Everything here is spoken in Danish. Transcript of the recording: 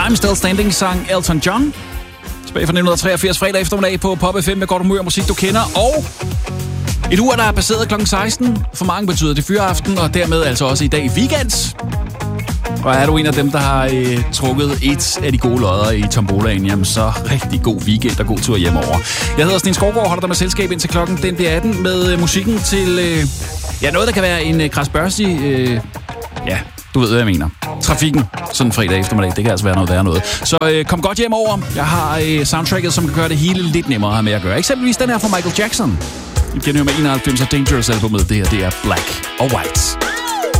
I'm Still Standing sang Elton John. Tilbage fra 1983 fredag eftermiddag på Pop FM med godt humør og musik, du kender. Og et ur, der er passeret kl. 16. For mange betyder det fyraften, og dermed altså også i dag weekend. Og er du en af dem, der har trukket et af de gode lodder i tombolaen, jamen så rigtig god weekend og god tur hjemover. Jeg hedder Sten Skovgaard og holder dig med selskab indtil klokken den bliver 18 med musikken til noget, der kan være en græsbørstig... du ved, hvad jeg mener. Trafikken sådan en fredag eftermiddag, det kan altså være noget værre noget. Så kom godt hjem over. Jeg har soundtracket, som kan gøre det hele lidt nemmere med at gøre. Eksempelvis den her fra Michael Jackson. I kender jo med 91 og Dangerous albumet. Det her, det er Black or White.